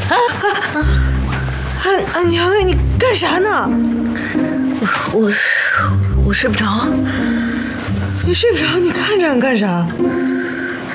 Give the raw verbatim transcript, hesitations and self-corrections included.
俺俺娘哎，你干啥呢？ 我我我睡不着。 你睡不着，你看着俺干啥？